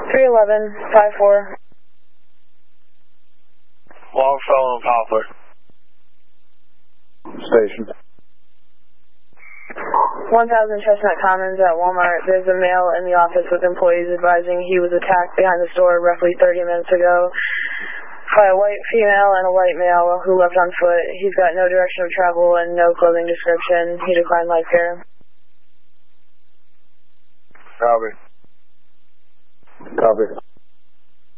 311-54. Longfellow and Poplar. Station. 1000 Chestnut Commons at Walmart. There's a male in the office with employees advising he was attacked behind the store roughly 30 minutes ago by a white female and a white male who left on foot. He's got no direction of travel and no clothing description. He declined life care. Copy. Copy.